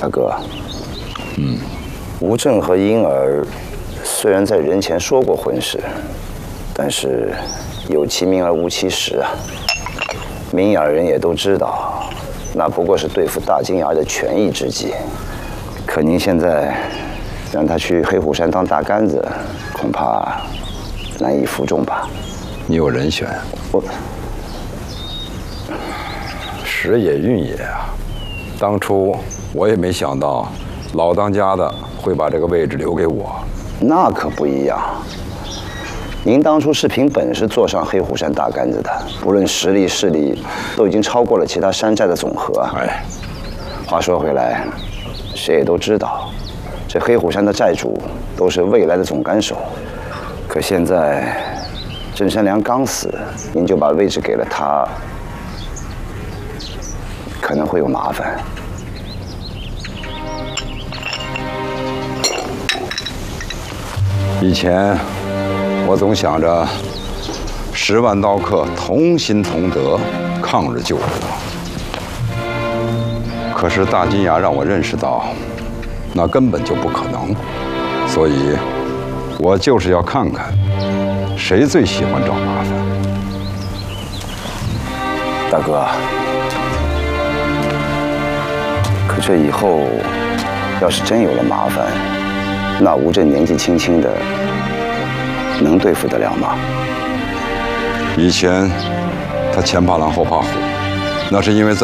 大哥，吴正和婴儿虽然在人前说过婚事，但是有其名而无其实啊。明眼人也都知道，那不过是对付大金牙的权宜之计。可您现在让他去黑虎山当大杆子，恐怕难以服众吧？ 你有人选？ 我时也运也啊！当初我也没想到，老当家的会把这个位置留给我。 那可不一样。您当初是凭本事坐上黑虎山大杆子的，不论实力势力，都已经超过了其他山寨的总和。 哎， 话说回来，谁也都知道，这黑虎山的寨主都是未来的总杆手。可现在，郑山良刚死，您就把位置给了他，可能会有麻烦。 以前我总想着10万刀客同心同德，抗日救国。可是大金牙让我认识到，那根本就不可能。所以，我就是要看看谁最喜欢找麻烦。 大哥，可这以后要是真有了麻烦，那吴镇年纪轻轻的，能对付得了吗？ 以前他前怕狼后怕虎，那是因为在